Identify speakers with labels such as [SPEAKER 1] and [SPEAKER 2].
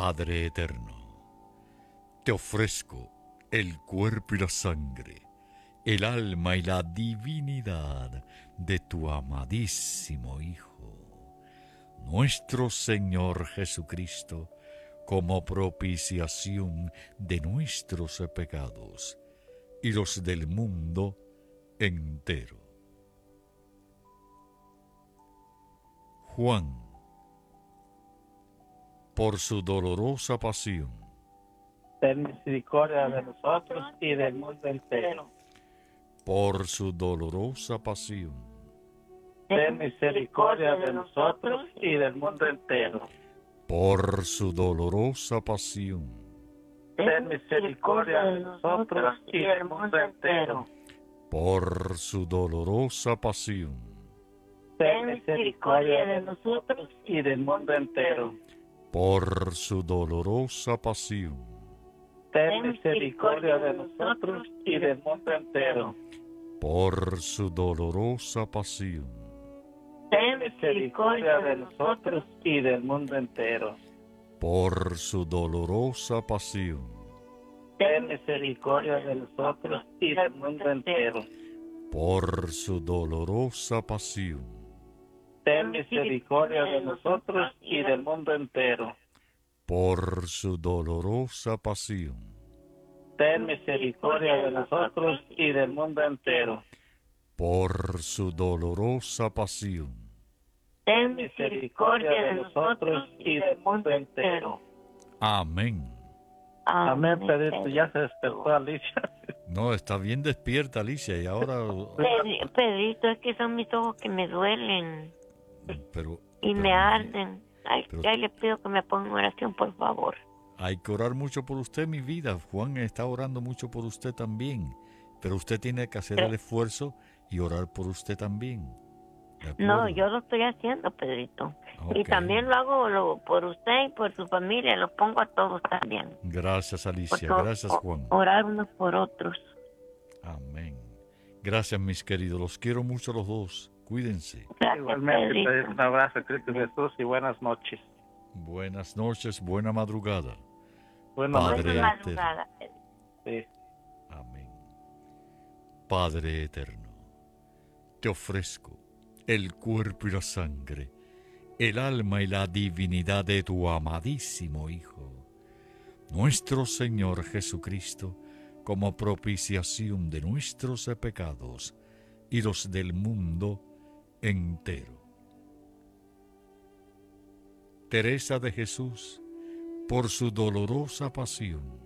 [SPEAKER 1] Padre eterno, te ofrezco el cuerpo y la sangre, el alma y la divinidad de tu amadísimo Hijo, nuestro Señor Jesucristo, como propiciación de nuestros pecados y los del mundo entero. Juan, por su dolorosa pasión,
[SPEAKER 2] ten misericordia de nosotros y del mundo entero.
[SPEAKER 1] por su dolorosa pasión,
[SPEAKER 2] Ten misericordia de nosotros y del mundo entero.
[SPEAKER 1] por su dolorosa pasión,
[SPEAKER 2] Ten misericordia de nosotros y del mundo entero.
[SPEAKER 1] por su dolorosa pasión,
[SPEAKER 2] Ten misericordia de nosotros y del mundo entero.
[SPEAKER 1] por su dolorosa pasión,
[SPEAKER 2] Ten misericordia de nosotros y del mundo entero.
[SPEAKER 1] por su dolorosa pasión,
[SPEAKER 2] Ten misericordia de nosotros y del mundo entero.
[SPEAKER 1] por su dolorosa pasión,
[SPEAKER 2] Ten misericordia de nosotros y del mundo entero.
[SPEAKER 1] por su dolorosa pasión,
[SPEAKER 2] Ten misericordia de nosotros y del mundo entero.
[SPEAKER 1] por su dolorosa pasión,
[SPEAKER 2] Ten misericordia de nosotros y del mundo entero.
[SPEAKER 1] por su dolorosa pasión,
[SPEAKER 2] Ten misericordia de nosotros y del mundo entero.
[SPEAKER 1] amén.
[SPEAKER 2] Amén, Pedrito, ya se despertó Alicia.
[SPEAKER 1] No, está bien despierta Alicia y ahora...
[SPEAKER 3] Pedrito, es que son mis ojos que me duelen
[SPEAKER 1] Pero,
[SPEAKER 3] y me arden. Ay,
[SPEAKER 1] pero-
[SPEAKER 3] ay, le pido que me ponga en oración, por favor.
[SPEAKER 1] hay que orar mucho por usted, mi vida. Juan está orando mucho por usted también. Pero usted tiene que hacer el esfuerzo y orar por usted también. ¿De acuerdo?
[SPEAKER 3] No, yo lo estoy haciendo, Pedrito. Y
[SPEAKER 1] Ok.
[SPEAKER 3] también lo hago por usted y por su familia. Los pongo a todos también.
[SPEAKER 1] Gracias, Alicia.
[SPEAKER 3] Porque
[SPEAKER 1] Gracias, Juan.
[SPEAKER 3] Orar unos por otros.
[SPEAKER 1] Amén. Gracias, mis queridos. Los quiero mucho a los dos. Cuídense.
[SPEAKER 3] Gracias,
[SPEAKER 2] Igualmente,
[SPEAKER 3] Pedrito.
[SPEAKER 2] Pedrito, un abrazo, Cristo Jesús, y buenas noches.
[SPEAKER 1] Buenas noches, buena madrugada.
[SPEAKER 2] Buenas
[SPEAKER 1] Padre
[SPEAKER 2] noches.
[SPEAKER 3] Buena
[SPEAKER 1] eterno.
[SPEAKER 3] madrugada, Pedrito.
[SPEAKER 2] Sí.
[SPEAKER 1] Amén. Padre eterno, te ofrezco el cuerpo y la sangre, el alma y la divinidad de tu amadísimo Hijo, nuestro Señor Jesucristo, como propiciación de nuestros pecados y los del mundo entero. Teresa de Jesús, por su dolorosa pasión,